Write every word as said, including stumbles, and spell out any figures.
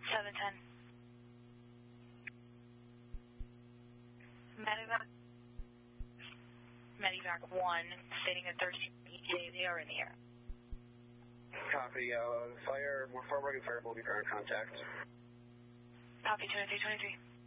seven ten. Medevac. Medevac one, stating a thirteen E T A, they are in the air. Copy, uh, fire, Fort Morgan Fire will be ground contact. Copy, twenty-three twenty-three.